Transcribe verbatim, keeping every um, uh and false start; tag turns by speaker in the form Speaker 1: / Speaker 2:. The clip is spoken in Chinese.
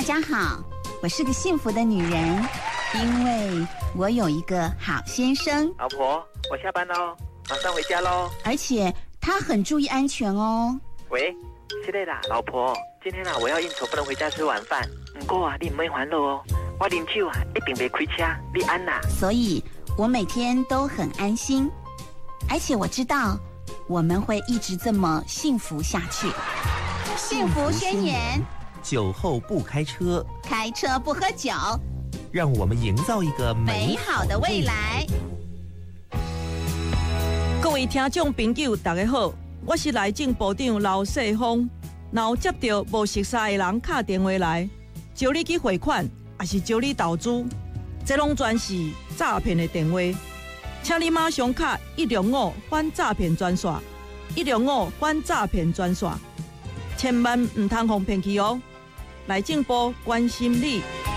Speaker 1: 家好，我是个幸福的女人，因为我有一个好先生。
Speaker 2: 老婆，我下班喽，马上回家喽。
Speaker 1: 而且他很注意安全哦。
Speaker 2: 喂，是的啦，老婆，今天啊我要应酬，不能回家吃晚饭。不过啊，你唔免烦恼哦，我啉酒啊一定袂开车，你安啦。
Speaker 1: 所以我每天都很安心，而且我知道我们会一直这么幸福下去。幸福宣言：
Speaker 3: 酒后不开车，
Speaker 1: 开车不喝酒，
Speaker 3: 让我们营造一个
Speaker 1: 美好的未来。
Speaker 4: 各位听众朋友，大家好，我是内政部长刘世峰。若有接到无熟悉的人打电话来，招你去汇款，还是招你投资，这拢全是诈骗的电话。请你马上打一六五反诈骗专线，一六五反诈骗专线，千万唔通互骗去哦。内政部关心你。